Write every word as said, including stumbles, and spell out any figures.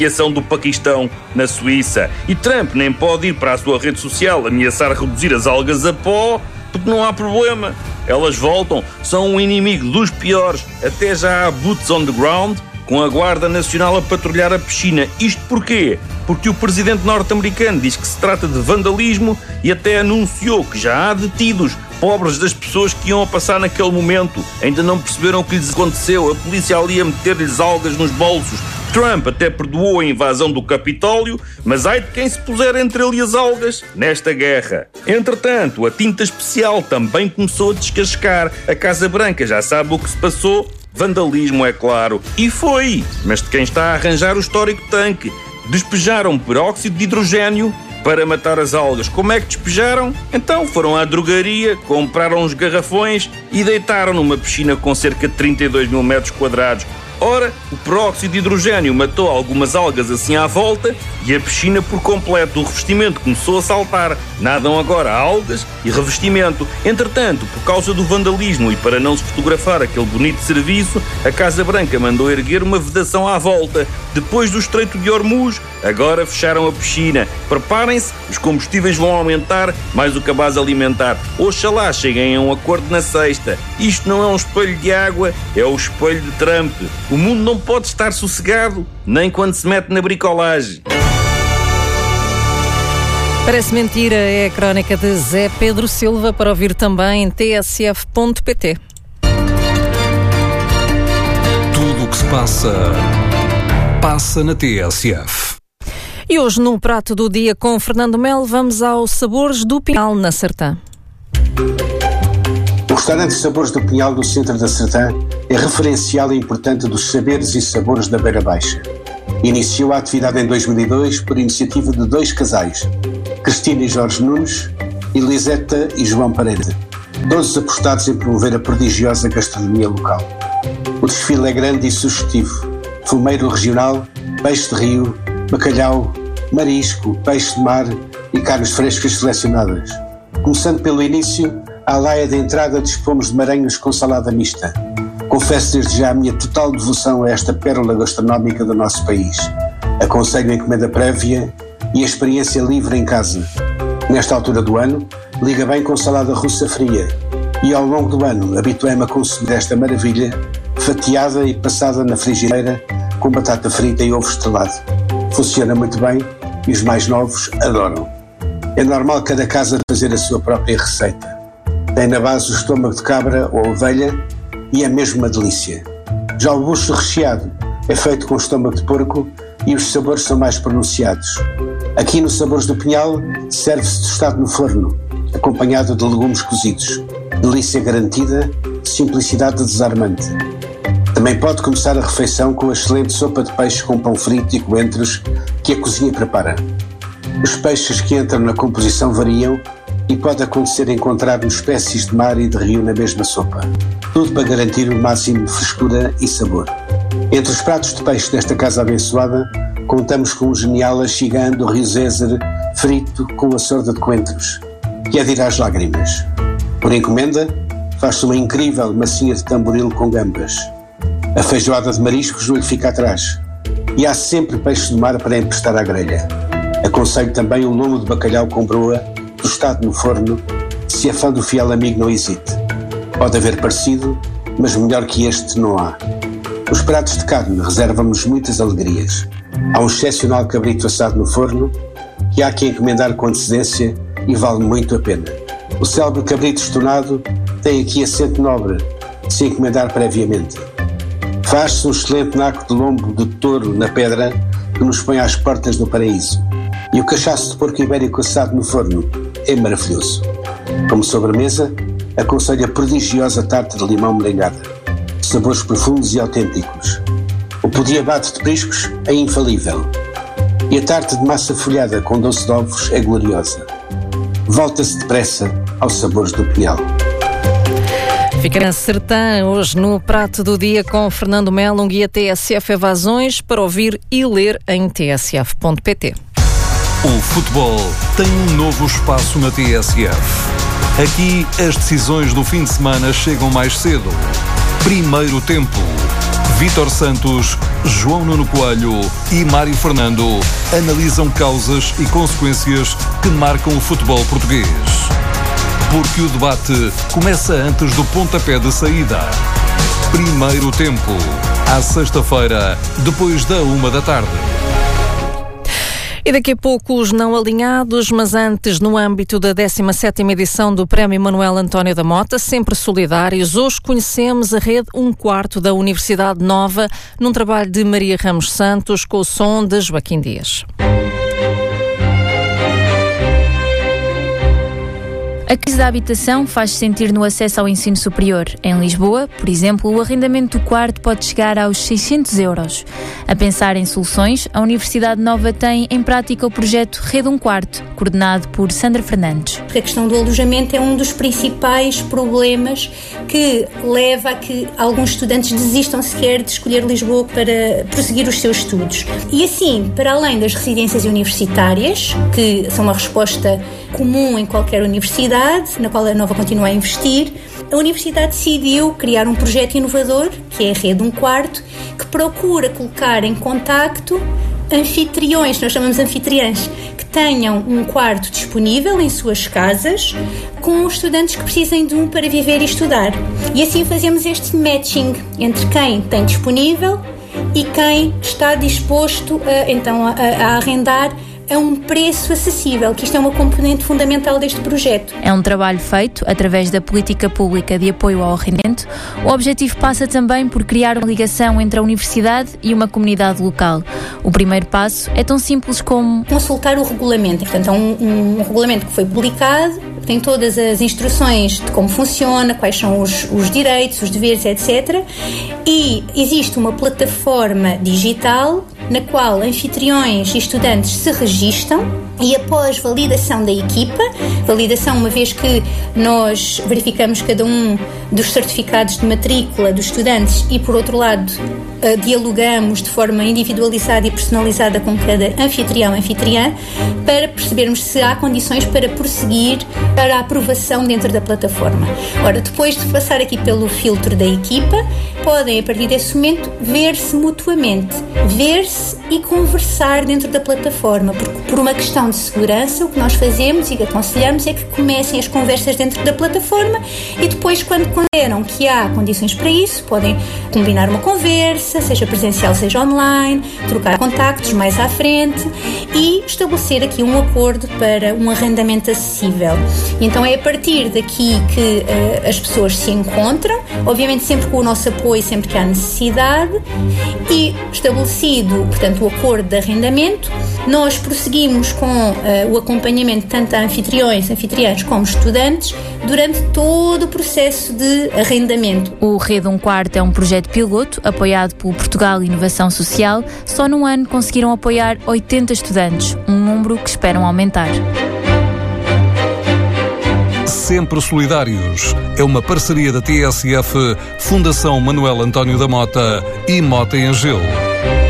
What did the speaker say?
ação do Paquistão na Suíça. E Trump nem pode ir para a sua rede social ameaçar reduzir as algas a pó, porque não há problema. Elas voltam, são um inimigo dos piores. Até já há boots on the ground, com a Guarda Nacional a patrulhar a piscina. Isto porquê? Porque o presidente norte-americano diz que se trata de vandalismo e até anunciou que já há detidos. Pobres das pessoas que iam a passar naquele momento. Ainda não perceberam o que lhes aconteceu. A polícia ali a meter-lhes algas nos bolsos. Trump até perdoou a invasão do Capitólio, mas ai de quem se puser entre ele e as algas nesta guerra. Entretanto, a tinta especial também começou a descascar. A Casa Branca já sabe o que se passou. Vandalismo, é claro. E foi! Mas de quem está a arranjar o histórico tanque. Despejaram peróxido de hidrogénio para matar as algas. Como é que despejaram? Então foram à drogaria, compraram uns garrafões e deitaram numa piscina com cerca de trinta e dois mil metros quadrados. Ora, o peróxido de hidrogénio matou algumas algas assim à volta e a piscina por completo. O revestimento começou a saltar. Nadam agora algas e revestimento. Entretanto, por causa do vandalismo e para não se fotografar aquele bonito serviço, a Casa Branca mandou erguer uma vedação à volta. Depois do Estreito de Hormuz, agora fecharam a piscina. Preparem-se, os combustíveis vão aumentar, mais o cabaz alimentar. Oxalá cheguem a um acordo na sexta. Isto não é um espelho de água, é o espelho de Trump. O mundo não pode estar sossegado, nem quando se mete na bricolagem. Parece mentira, é a crónica de Zé Pedro Silva, para ouvir também em t s f ponto p t. Tudo o que se passa, passa na T S F. E hoje, no Prato do Dia com Fernando Melo, vamos aos Sabores do Pinhal, na Sertã. O restaurante Sabores do Pinhal do centro da Sertã é referencial e importante dos saberes e sabores da Beira Baixa. Iniciou a atividade em dois mil e dois por iniciativa de dois casais, Cristina e Jorge Nunes e Liseta e João Pereira, todos apostados em promover a prodigiosa gastronomia local. O desfile é grande e sugestivo. Fumeiro regional, peixe de rio, bacalhau, marisco, peixe de mar e carnes frescas selecionadas. Começando pelo início, à laia de entrada dispomos de maranhos com salada mista. Confesso desde já a minha total devoção a esta pérola gastronómica do nosso país. Aconselho a encomenda prévia e a experiência livre em casa. Nesta altura do ano, liga bem com salada russa fria e ao longo do ano habituei-me a consumir esta maravilha fatiada e passada na frigideira com batata frita e ovo estrelado. Funciona muito bem e os mais novos adoram. É normal cada casa fazer a sua própria receita. Tem na base o estômago de cabra ou ovelha e é mesmo uma delícia. Já o bucho recheado é feito com estômago de porco e os sabores são mais pronunciados. Aqui no Sabores do Pinhal serve-se tostado no forno, acompanhado de legumes cozidos. Delícia garantida, simplicidade desarmante. Também pode começar a refeição com a excelente sopa de peixe com pão frito e coentros que a cozinha prepara. Os peixes que entram na composição variam e pode acontecer encontrar espécies de mar e de rio na mesma sopa. Tudo para garantir o máximo de frescura e sabor. Entre os pratos de peixe desta casa abençoada, contamos com o genial axigã do Rio Zézer frito com a sorda de coentros, que é de ir às lágrimas. Por encomenda, faz-se uma incrível massinha de tamboril com gambas. A feijoada de mariscos não lhe fica atrás. E há sempre peixe do mar para emprestar à grelha. Aconselho também o lombo de bacalhau com broa, tostado no forno. Se é fã do fiel amigo, não hesite. Pode haver parecido, mas melhor que este não há. Os pratos de carne reservam-nos muitas alegrias. Há um excepcional cabrito assado no forno, que há que encomendar com antecedência e vale muito a pena. O célebre cabrito estonado tem aqui assento nobre, se encomendar previamente. Faz-se um excelente naco de lombo de touro na pedra que nos põe às portas do paraíso. E o cachaço de porco ibérico assado no forno é maravilhoso. Como sobremesa, aconselho a prodigiosa tarte de limão merengada. Sabores profundos e autênticos. O pudim abate de priscos é infalível. E a tarte de massa folhada com doce de ovos é gloriosa. Volta-se depressa aos Sabores do Pinhal. Fica na Sertã, hoje no Prato do Dia com Fernando Melo, um guia T S F Evasões para ouvir e ler em t s f ponto p t. O futebol tem um novo espaço na T S F. Aqui as decisões do fim de semana chegam mais cedo. Primeiro tempo. Vítor Santos, João Nuno Coelho e Mário Fernando analisam causas e consequências que marcam o futebol português. Porque o debate começa antes do pontapé de saída. Primeiro tempo, à sexta-feira, depois da uma da tarde. E daqui a pouco os não alinhados, mas antes, no âmbito da décima sétima edição do Prémio Manuel António da Mota, sempre solidários, hoje conhecemos a rede Um Quarto da Universidade Nova, num trabalho de Maria Ramos Santos, com o som de Joaquim Dias. A crise da habitação faz-se sentir no acesso ao ensino superior. Em Lisboa, por exemplo, o arrendamento do quarto pode chegar aos seiscentos euros. A pensar em soluções, a Universidade Nova tem em prática o projeto Rede Um Quarto, coordenado por Sandra Fernandes. A questão do alojamento é um dos principais problemas que leva a que alguns estudantes desistam sequer de escolher Lisboa para prosseguir os seus estudos. E assim, para além das residências universitárias, que são uma resposta comum em qualquer universidade, na qual a Nova continua a investir, a Universidade decidiu criar um projeto inovador, que é a Rede Um Quarto, que procura colocar em contacto anfitriões, nós chamamos anfitriãs, que tenham um quarto disponível em suas casas com estudantes que precisem de um para viver e estudar. E assim fazemos este matching entre quem tem disponível e quem está disposto a, então, a, a arrendar a um preço acessível, que isto é uma componente fundamental deste projeto. É um trabalho feito através da política pública de apoio ao arrendamento. O objetivo passa também por criar uma ligação entre a universidade e uma comunidade local. O primeiro passo é tão simples como consultar o regulamento. Portanto, é um, um regulamento que foi publicado, tem todas as instruções de como funciona, quais são os, os direitos, os deveres, etcétera. E existe uma plataforma digital na qual anfitriões e estudantes se registram e após validação da equipa, validação uma vez que nós verificamos cada um dos certificados de matrícula dos estudantes e, por outro lado, dialogamos de forma individualizada e personalizada com cada anfitrião, anfitriã, para percebermos se há condições para prosseguir para a aprovação dentro da plataforma. Ora, depois de passar aqui pelo filtro da equipa, podem, a partir desse momento, ver-se mutuamente, ver-se e conversar dentro da plataforma, porque por uma questão de segurança, o que nós fazemos e aconselhamos é que comecem as conversas dentro da plataforma e depois, quando consideram que há condições para isso, podem combinar uma conversa, seja presencial, seja online, trocar contactos mais à frente e estabelecer aqui um acordo para um arrendamento acessível. Então é a partir daqui que uh, as pessoas se encontram, obviamente sempre com o nosso apoio, sempre que há necessidade, e estabelecido, portanto, o acordo de arrendamento, nós prosseguimos com uh, o acompanhamento tanto a anfitriões, anfitriãs como estudantes durante todo o processo de arrendamento. O Rede Um Quarto é um projeto piloto apoiado pelo Portugal Inovação Social. Só num ano conseguiram apoiar oitenta estudantes, um número que esperam aumentar. Sempre solidários. É uma parceria da T S F, Fundação Manuel António da Mota e Mota em Gelo.